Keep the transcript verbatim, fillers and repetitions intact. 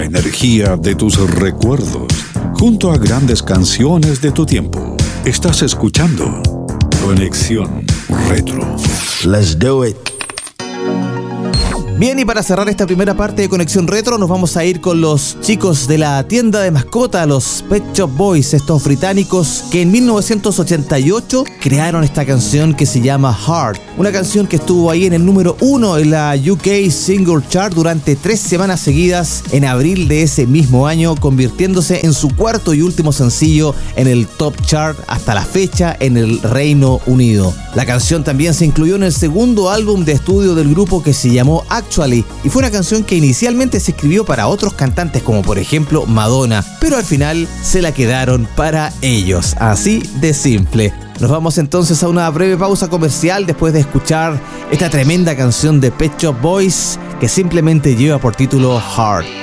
la energía de tus recuerdos, junto a grandes canciones de tu tiempo. Estás escuchando Conexión Retro. Let's do it. Bien, y para cerrar esta primera parte de Conexión Retro, nos vamos a ir con los chicos de la tienda de mascota, los Pet Shop Boys, estos británicos que en mil novecientos ochenta y ocho crearon esta canción que se llama Heart. Una canción que estuvo ahí en el número uno en la U K Single Chart durante tres semanas seguidas en abril de ese mismo año, convirtiéndose en su cuarto y último sencillo en el Top Chart hasta la fecha en el Reino Unido. La canción también se incluyó en el segundo álbum de estudio del grupo, que se llamó Actually, y fue una canción que inicialmente se escribió para otros cantantes como por ejemplo Madonna, pero al final se la quedaron para ellos, así de simple. Nos vamos entonces a una breve pausa comercial después de escuchar esta tremenda canción de Pet Shop Boys que simplemente lleva por título Heart.